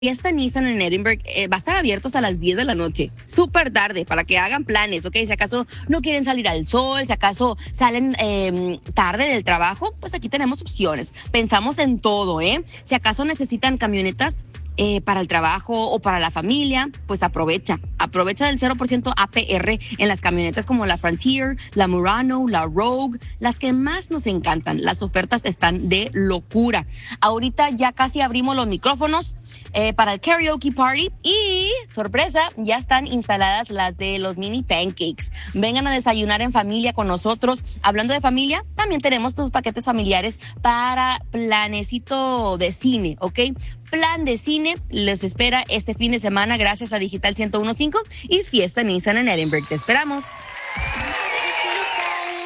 Fiesta Nissan en Edinburgh va a estar abierto hasta las 10 de la noche, súper tarde, para que hagan planes, ¿ok? Si acaso no quieren salir al sol, si acaso salen tarde del trabajo, pues aquí tenemos opciones. Pensamos en todo, ¿eh? Si acaso necesitan camionetas para el trabajo o para la familia, pues aprovecha del 0% APR en las camionetas como la Frontier, la Murano, la Rogue, las que más nos encantan. Las ofertas están de locura. Ahorita ya casi abrimos los micrófonos para el karaoke party y, sorpresa, ya están instaladas las de los mini pancakes. Vengan a desayunar en familia con nosotros. Hablando de familia, también tenemos tus paquetes familiares para planecito de cine, ¿ok? Plan de cine les espera este fin de semana gracias a Digital 101.5 y Fiesta Nissan en Edinburgh. Te esperamos.